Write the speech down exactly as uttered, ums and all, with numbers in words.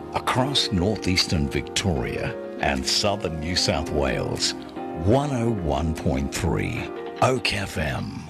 across northeastern Victoria and southern New South Wales. one oh one point three Oak F M.